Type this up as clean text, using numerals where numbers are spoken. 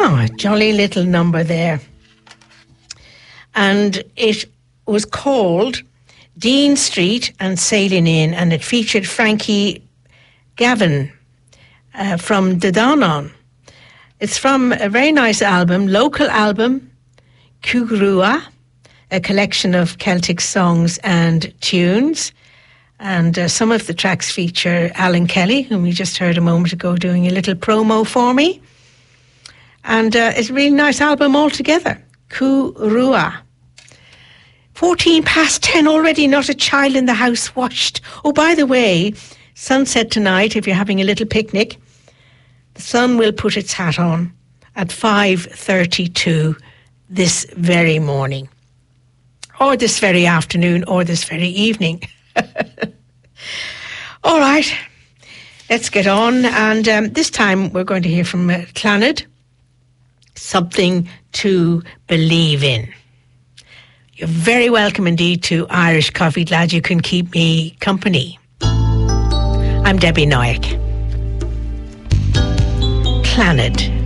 Oh, a jolly little number there. And it was called Dean Street and Sailing In, and it featured Frankie Gavin from Dadonon. It's from a very nice album, local album, Cúgrua, a collection of Celtic songs and tunes. And some of the tracks feature Alan Kelly, whom we just heard a moment ago doing a little promo for me. And it's a really nice album altogether, Cúgrua. 10:14 already, not a child in the house washed. Oh, by the way, sunset tonight, if you're having a little picnic, the sun will put its hat on at 5:32 this very morning, or this very afternoon, or this very evening. All right, let's get on. And this time we're going to hear from Clannad, Something to Believe In. You're very welcome indeed to Irish Coffee. Glad you can keep me company. I'm Debbie Noyack. Clannad.